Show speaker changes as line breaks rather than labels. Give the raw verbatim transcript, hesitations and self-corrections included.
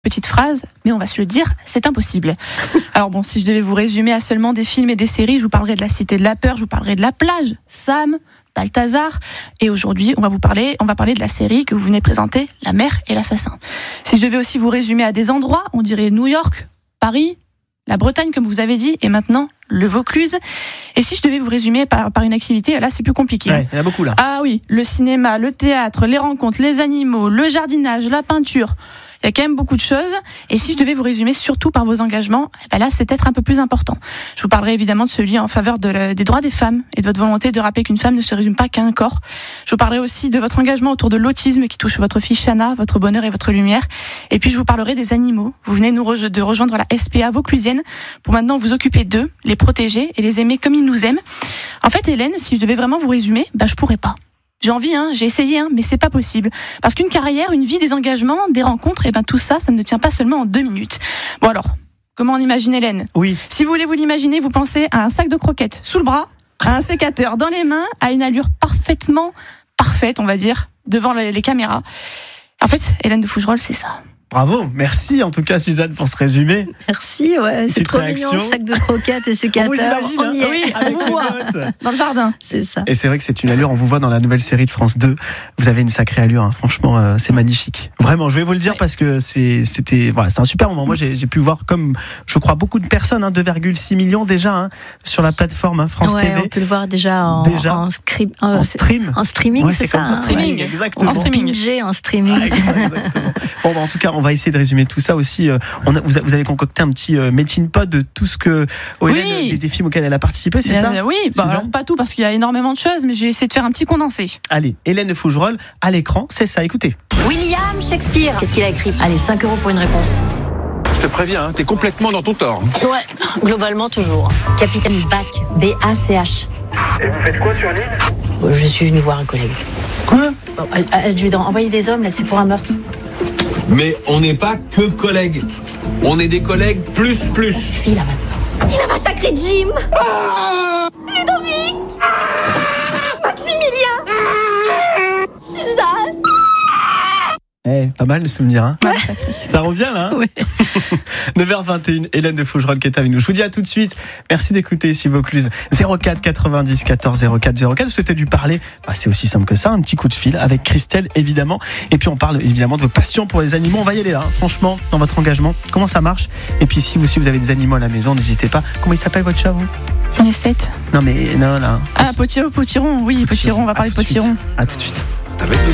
Petite phrase, mais on va se le dire, c'est impossible. Alors bon, si je devais vous résumer à seulement des films et des séries, je vous parlerai de la Cité de la Peur, je vous parlerai de La Plage, Sam, Balthazar, et aujourd'hui, on va vous parler, on va parler de la série que vous venez présenter, La Mère et l'Assassin. Si je devais aussi vous résumer à des endroits, on dirait New York, Paris, la Bretagne, comme vous avez dit, et maintenant le Vaucluse. Et si je devais vous résumer par, par une activité, là c'est plus compliqué.
Ouais, il y en a beaucoup là.
Ah oui, le cinéma, le théâtre, les rencontres, les animaux, le jardinage, la peinture. Il y a quand même beaucoup de choses. Et si je devais vous résumer surtout par vos engagements, eh ben là, c'est peut-être un peu plus important. Je vous parlerai évidemment de celui en faveur de la, des droits des femmes et de votre volonté de rappeler qu'une femme ne se résume pas qu'à un corps. Je vous parlerai aussi de votre engagement autour de l'autisme qui touche votre fille Chana, votre bonheur et votre lumière. Et puis, je vous parlerai des animaux. Vous venez nous re- de rejoindre la S P A vauclusienne pour maintenant vous occuper d'eux, les protéger et les aimer comme ils nous aiment. En fait, Hélène, si je devais vraiment vous résumer, bah, je pourrais pas. J'ai envie, hein, j'ai essayé, hein, mais c'est pas possible. Parce qu'une carrière, une vie, des engagements, des rencontres, et ben tout ça, ça ne tient pas seulement en deux minutes. Bon alors, comment on imagine Hélène ?
Oui.
Si vous voulez vous l'imaginer, vous pensez à un sac de croquettes sous le bras, à un sécateur dans les mains, à une allure parfaitement parfaite, on va dire, devant les, les caméras. En fait, Hélène de Fougerolles, c'est ça.
Bravo, merci en tout cas Suzanne pour ce résumé.
Merci, ouais, c'est
Petite
trop
réaction.
mignon, sac de croquettes et sécateur.
On vous imagine,
on y
hein,
est.
Oui,
avec
on vous
les
voit
notes.
dans le jardin.
C'est ça.
Et c'est vrai que c'est une allure, on vous voit dans la nouvelle série de France deux. Vous avez une sacrée allure, hein. Franchement, euh, c'est magnifique. Vraiment, je vais vous le dire
Ouais.
parce que c'est, c'était, voilà, c'est un super moment. Moi, j'ai, j'ai pu voir comme, je crois, beaucoup de personnes, hein, deux virgule six millions déjà hein, sur la plateforme hein, France
Ouais,
T V.
on peut le voir déjà en,
Déjà.
en, script, en,
En
c'est-
stream.
en streaming,
Ouais,
c'est,
c'est comme ça,
hein,
streaming.
ouais.
Exactement.
En streaming.
Pinger en streaming.
Ah, exactement. Bon, bah, en tout cas, on va essayer de résumer tout ça aussi. Euh, On a, vous, a- vous avez concocté un petit euh, making pot de tout ce que oh,
Oui.
Hélène, des, des films auxquels elle a participé, c'est
Bien,
ça
euh, Oui, bah,
Suzanne
alors, pas tout parce qu'il y a énormément de choses, mais j'ai essayé de faire un petit condensé.
Allez, Hélène de Fougerolles à l'écran, c'est ça. Écoutez.
William Shakespeare. Qu'est-ce qu'il a écrit ? Allez, cinq euros pour une réponse.
Je te préviens, hein, t'es complètement dans ton tort.
Ouais, globalement toujours. Capitaine Bach, B A C H.
Et vous faites quoi sur l'île ?
Je suis venu voir un collègue.
Quoi ?
Bon, adjudant, envoyez des hommes, là, c'est pour un meurtre.
Mais on n'est pas que collègues. On est des collègues plus plus.
Suffit, là, maintenant.
Il a massacré Jim, Ludovic, Maximilien, Suzanne.
Eh, pas mal de souvenirs, hein.
Ouais, sacré.
Ça revient là, hein.
Ouais.
neuf heures vingt et une, Hélène de Fougerolles qui est avec nous. Je vous dis à tout de suite. Merci d'écouter ici Vaucluse. zéro quatre quatre-vingt-dix quatorze zéro quatre zéro quatre. Vous souhaitez lui parler? Bah, c'est aussi simple que ça. Un petit coup de fil avec Christelle, évidemment. Et puis on parle évidemment de vos passions pour les animaux. On va y aller là, hein. Franchement, dans votre engagement. Comment ça marche? Et puis si vous, si vous avez des animaux à la maison, n'hésitez pas. Comment il s'appelle votre chat, vous?
J'en ai sept.
Non mais, non, là.
Ah, Potiron, Potiron, oui, Potiron, on va
À
parler de
tout de suite.
Potiron.
À tout de suite.
Avec